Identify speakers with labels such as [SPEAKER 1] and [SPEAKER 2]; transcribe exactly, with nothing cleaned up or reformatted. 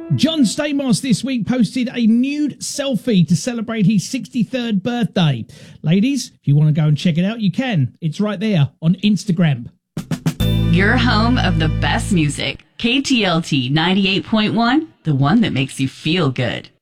[SPEAKER 1] John Stamos this week posted a nude selfie to celebrate his sixty-third birthday. Ladies, if you want to go and check it out, you can. It's right there on Instagram.
[SPEAKER 2] Your home of the best music. K T L T ninety-eight point one, the one that makes you feel good.